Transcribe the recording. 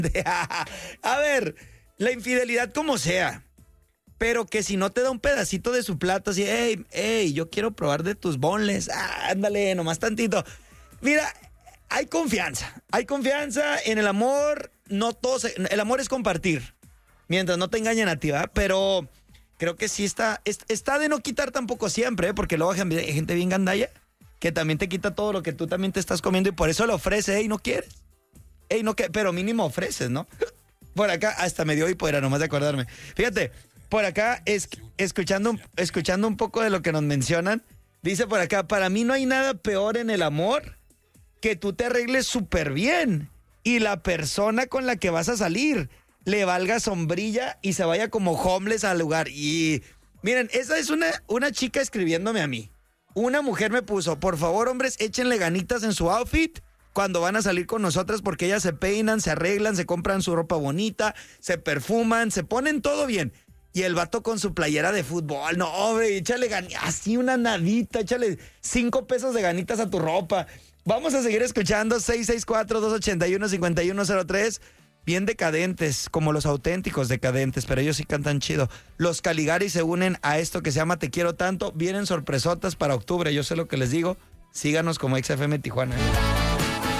A ver, la infidelidad como sea, pero que si no te da un pedacito de su plato, así, hey, yo quiero probar de tus boneless, ándale, nomás tantito. Mira, hay confianza en el amor, no todo el amor es compartir, mientras no te engañen a ti, ¿verdad? Pero creo que sí está de no quitar tampoco siempre, ¿eh? Porque luego hay gente bien gandalla que también te quita todo lo que tú también te estás comiendo y por eso le ofrece, no quieres. No, pero mínimo ofreces, ¿no? Por acá, hasta me dio hipo, nomás de acordarme. Fíjate, por acá, escuchando un poco de lo que nos mencionan, dice por acá, para mí no hay nada peor en el amor que tú te arregles súper bien y la persona con la que vas a salir le valga sombrilla y se vaya como homeless al lugar. Y miren, esa es una chica escribiéndome a mí. Una mujer me puso, por favor, hombres, échenle ganitas en su outfit cuando van a salir con nosotras porque ellas se peinan, se arreglan, se compran su ropa bonita, se perfuman, se ponen todo bien. Y el vato con su playera de fútbol, no, hombre, échale así una nadita, échale 5 pesos de ganitas a tu ropa. Vamos a seguir escuchando 664-281-5103. Bien decadentes, como los auténticos decadentes, pero ellos sí cantan chido. Los Caligari se unen a esto que se llama Te Quiero Tanto. Vienen sorpresotas para octubre, yo sé lo que les digo. Síganos como XFM Tijuana.